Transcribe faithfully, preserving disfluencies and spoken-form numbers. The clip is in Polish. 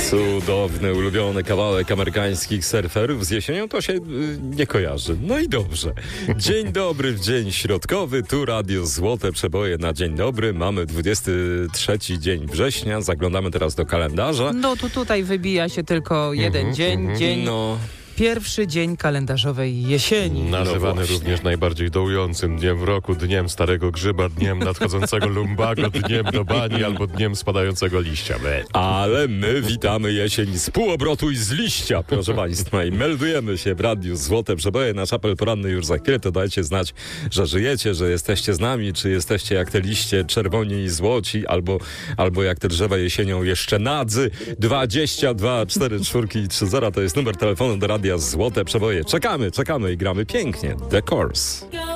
Cudowny, ulubiony kawałek amerykańskich surferów z jesienią to się y, nie kojarzy. No i dobrze. Dzień dobry w dzień środkowy, tu Radio Złote Przeboje na dzień dobry. Mamy dwudziesty trzeci dzień września, zaglądamy teraz do kalendarza. No tu tutaj wybija się tylko jeden mm-hmm, dzień, mm-hmm. dzień... No. Pierwszy dzień kalendarzowej jesieni. Nazywany no również najbardziej dołującym dniem w roku, dniem starego grzyba, dniem nadchodzącego lumbago, dniem do bani albo dniem spadającego liścia. Be. Ale my witamy jesień z półobrotu i z liścia, proszę państwa. I meldujemy się w Radiu Złote Przeboje. Nasz apel poranny już za chwilę, to dajcie znać, że żyjecie, że jesteście z nami, czy jesteście jak te liście czerwoni i złoci, albo, albo jak te drzewa jesienią jeszcze nadzy. dwadzieścia dwa cztery czwórki i trzy zero to jest numer telefonu do Radia Złote Przeboje. Czekamy, czekamy i gramy pięknie. The Course.